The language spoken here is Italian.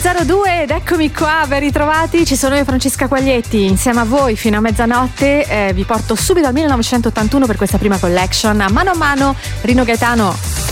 22:02 ed eccomi qua, ben ritrovati, ci sono io Francesca Quaglietti insieme a voi fino a mezzanotte, vi porto subito al 1981 per questa prima collection. A mano, Rino Gaetano.